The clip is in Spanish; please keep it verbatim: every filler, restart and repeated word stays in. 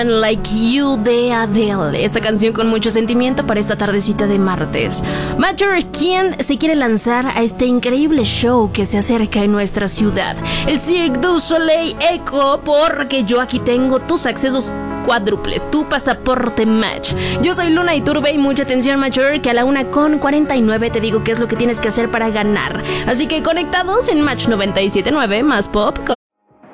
Like You de Adele, esta canción con mucho sentimiento para esta tardecita de martes. Major, ¿quién se quiere lanzar a este increíble show que se acerca en nuestra ciudad? El Cirque du Soleil Echo, porque yo aquí tengo tus accesos cuádruples, tu pasaporte Match. Yo soy Luna Iturbe y mucha atención, Major, que a la una con cuarenta y nueve te digo qué es lo que tienes que hacer para ganar. Así que conectados en Match noventa y siete punto nueve más pop.